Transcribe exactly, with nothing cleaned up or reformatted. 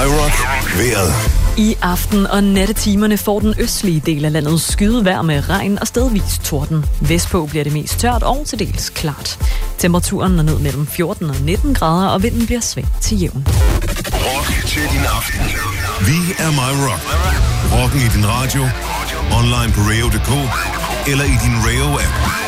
MyRock vejret. I aften- og nattetimerne får den østlige del af landet skydevejr med regn og stedvis torden. Vestpå bliver det mest tørt og til dels klart. Temperaturen er ned mellem fjorten og nitten grader, og vinden bliver svag til jævn. Rock til din aften. Vi er MyRock. Rocken i din radio, online på radio punktum d k eller i din Radio-app.